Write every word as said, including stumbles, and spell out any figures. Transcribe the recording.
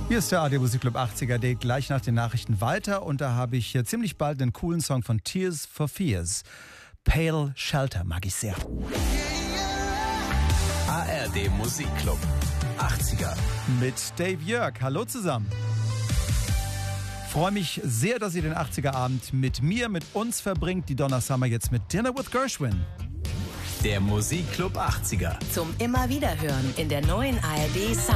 Hier ist der A R D Musikclub achtziger, der gleich nach den Nachrichten weiter. Und da habe ich ziemlich bald einen coolen Song von Tears for Fears. Pale Shelter mag ich sehr. A R D Musikclub achtziger. Mit Dave Jörg. Hallo zusammen. Freue mich sehr, dass ihr den achtziger-Abend mit mir, mit uns verbringt. Die Donna Summer jetzt mit Dinner with Gershwin. Der Musikclub achtziger. Zum immer wieder hören in der neuen A R D Sound.